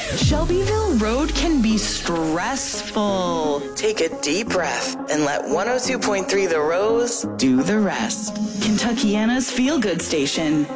Shelbyville Road can be stressful. Take a deep breath and let 102.3 The Rose Do the rest. Kentuckiana's feel-good station.